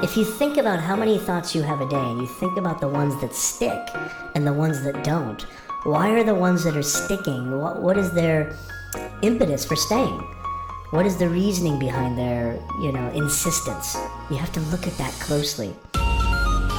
if you think about how many thoughts you have a day and you think about the ones that stick and the ones that don't, why are the ones that are sticking, what is their impetus for staying? What is the reasoning behind their, insistence? You have to look at that closely.